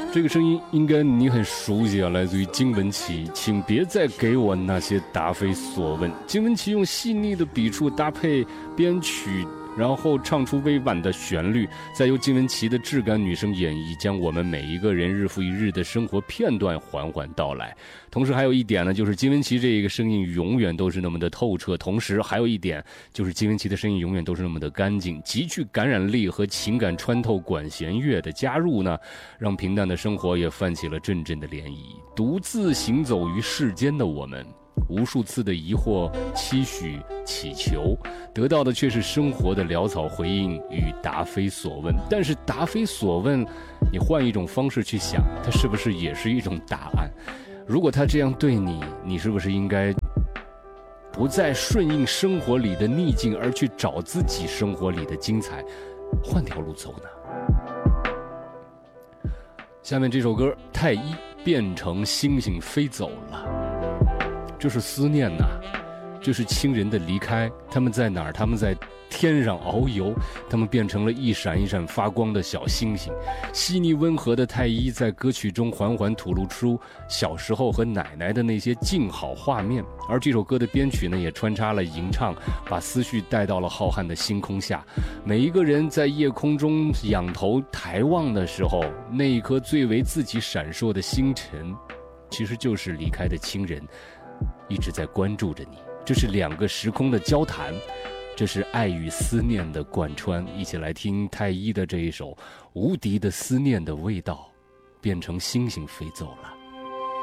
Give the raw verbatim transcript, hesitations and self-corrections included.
这个声音应该你很熟悉啊，来自于金玟岐，请别再给我那些答非所问。金玟岐用细腻的笔触搭配编曲，然后唱出委婉的旋律，再由金玟岐的质感女声演绎，将我们每一个人日复一日的生活片段缓缓道来。同时还有一点呢，就是金玟岐这个声音永远都是那么的透彻，同时还有一点就是金玟岐的声音永远都是那么的干净，极具感染力和情感穿透管弦乐的加入呢，让平淡的生活也泛起了阵阵的涟漪。独自行走于世间的我们，无数次的疑惑、期许、祈求，得到的却是生活的潦草回应与答非所问。但是答非所问，你换一种方式去想，它是不是也是一种答案？如果他这样对你，你是不是应该不再顺应生活里的逆境，而去找自己生活里的精彩，换条路走呢？下面这首歌，太一变成星星飞走了。这是思念呐、啊，这是亲人的离开。他们在哪儿？他们在天上遨游，他们变成了一闪一闪发光的小星星。细腻温和的太一在歌曲中缓缓吐露出小时候和奶奶的那些静好画面，而这首歌的编曲呢，也穿插了吟唱，把思绪带到了浩瀚的星空下。每一个人在夜空中仰头抬望的时候，那一颗最为自己闪烁的星辰，其实就是离开的亲人一直在关注着你。这是两个时空的交谈，这是爱与思念的贯穿。一起来听太一的这一首无敌的思念的味道，变成星星飞走了。